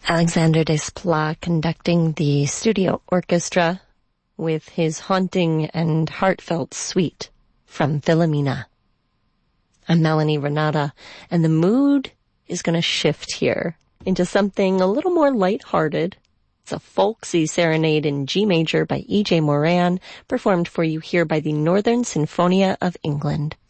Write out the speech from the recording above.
Alexander Desplat conducting the studio orchestra with his haunting and heartfelt suite from Philomena. I'm Melanie Renata, and the mood is going to shift here into something a little more lighthearted. It's a folksy serenade in G major by E.J. Moran, performed for you here by the Northern Sinfonia of England.